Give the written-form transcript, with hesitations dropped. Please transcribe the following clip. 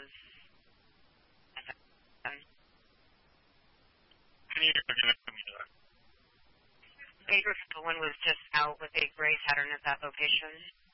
was. Baker Cohen was just out with a gray pattern at that location.